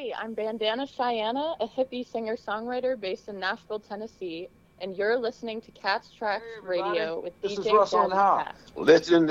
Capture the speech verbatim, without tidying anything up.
Hey, I'm Bandana Cheyenne, a hippie singer-songwriter based in Nashville, Tennessee, and you're listening to Cats Tracks everybody. Radio with This D is J Russell and Daddy Hal. Cat. Listen